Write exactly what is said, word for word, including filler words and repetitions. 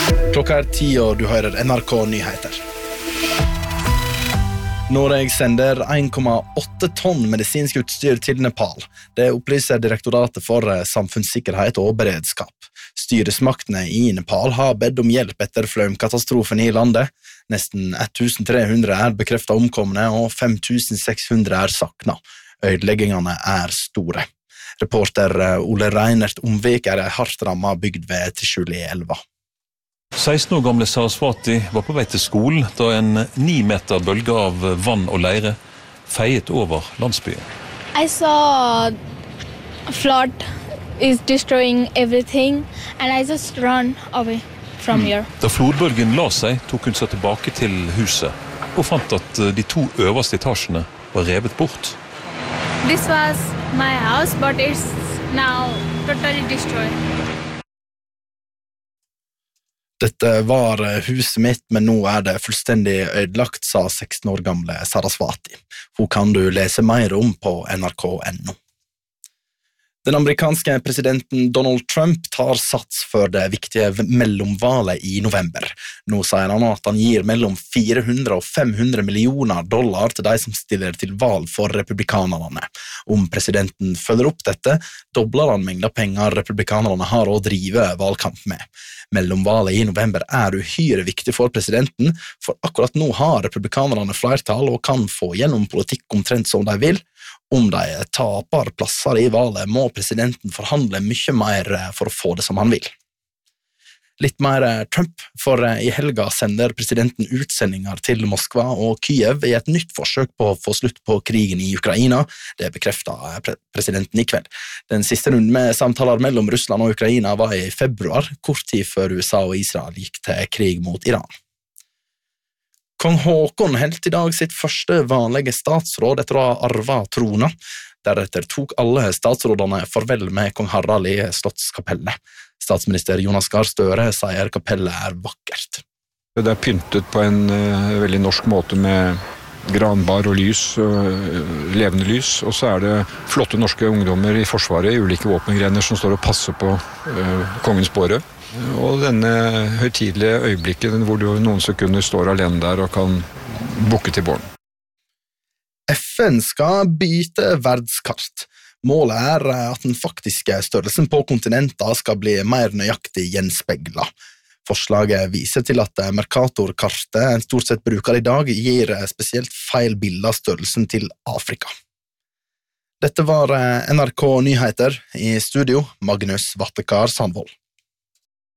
Klokka er ti, og du hører N R K Nyheter. Norge sender en komma åtte tonn medisinsk utstyr til Nepal. Det opplyser Direktoratet for samfunnssikkerhet og beredskap. Styresmaktene i Nepal har bedt om hjelp etter flomkatastrofen i landet. Nesten tretten hundre er bekreftet omkomne, og fem tusen seks hundre er sakna. Ødeleggingene er store. Reporter Ole Reinert Omvik er hardt rammet bygd ved Trishuli-elva. seksten år gamle Saraswati var på vei til skolen da en ni meter bølge av vann og leire feiet over landsbyen. I saw a flood is destroying everything and I just run away from mm. here. Da flodbølgen la seg, tok hun seg tilbake til huset og fant at de to øverste etasjene var revet bort. This was my house, but it's now totally destroyed. Dette var huset mitt, men nå er det fullstendig ødelagt, sa seksten år gamle Saraswati. Hun kan du lese mer om på N R K punktum N O. Den amerikanske presidenten Donald Trump tar sats for det viktige mellomvalet i november. Nå sier han at han gir mellom fire hundre og fem hundre millioner dollar til de som stiller til valg for republikanerne. Om presidenten følger opp dette, dobler han mengden penger republikanerne har å drive valgkamp med. Mellomvalet i november er uhyre viktig for presidenten, for akkurat nå har republikanerne flertall og kan få gjennom politikk omtrent som de vil. Om de taper plasser i valget, må presidenten forhandle mye mer for å få det som han vil. Litt mer Trump, for i helga sender presidenten utsendinger til Moskva og Kyiv i et nytt forsøk på å få slutt på krigen i Ukraina. Det bekreftet presidenten i kveld. Den siste runden med samtaler mellom Russland og Ukraina var i februar, kort tid før U S A og Israel gikk til krig mot Iran. Kong Håkon helt i dag sitt første vanlige statsråd etter å ha arvet trona. Deretter tok alle statsrådene farvel med kong Harald i Slottskapellet. Statsminister Jonas Gahr Støre sier kapellet er vakkert. Det er pyntet på en uh, veldig norsk måte med granbar og lys, uh, levende lys, og så er det flotte norske ungdommer i forsvaret i ulike våpengrener som står og passer på uh, kongens båre. Og denne høytidelige øyeblikket hvor du noen sekunder står alene der og kan bukke til båren. F N skal byte verdskart. Målet er at den faktiske størrelsen på kontinenter skal bli mer nøyaktig gjenspeglet. Forslaget viser til at Mercator-kartet en stort sett bruker i dag gir spesielt feil bilde av størrelsen til Afrika. Dette var N R K Nyheter. I studio, Magnus Vattekar Sandvold.